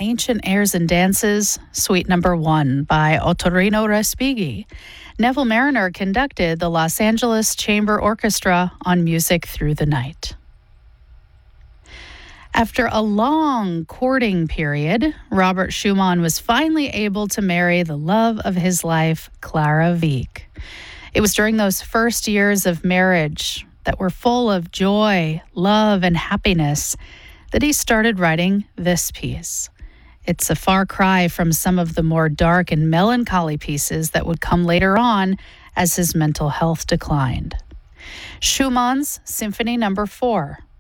Ancient Airs and Dances, Suite Number 1 by Ottorino Respighi. Neville Mariner conducted the Los Angeles Chamber Orchestra on Music Through the Night. After a long courting period, Robert Schumann was finally able to marry the love of his life, Clara Wieck. It was during those first years of marriage that were full of joy, love, and happiness that he started writing this piece. It's a far cry from some of the more dark and melancholy pieces that would come later on as his mental health declined. Schumann's Symphony No. 4